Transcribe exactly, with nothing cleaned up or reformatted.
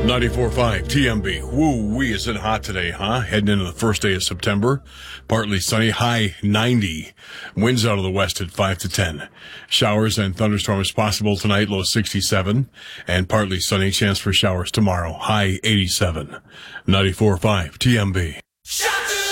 ninety-four point five T M B. Woo-wee, is it hot today, huh? Heading into the first day of September. Partly sunny, high ninety. Winds out of the west at five to ten. Showers and thunderstorms possible tonight, low sixty-seven. And partly sunny, chance for showers tomorrow, high eighty-seven. ninety-four point five T M B.